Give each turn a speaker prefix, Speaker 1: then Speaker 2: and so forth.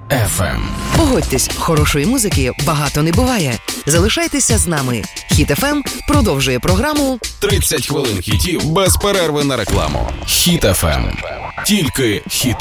Speaker 1: FM.
Speaker 2: Погодьтесь, хорошої музики багато не буває. Залишайтеся з нами. Хіт FM продовжує програму
Speaker 1: 30 хвилин хітів без перерви на рекламу. Хіт FM. Тільки хіт.